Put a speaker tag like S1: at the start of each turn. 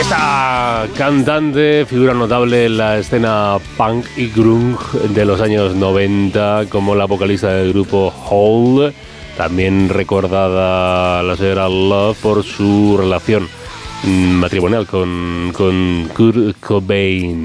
S1: Esta cantante, figura notable en la escena punk y grunge de los años 90, como la vocalista del grupo Hole, también recordada la señora Love por su relación matrimonial con Kurt Cobain.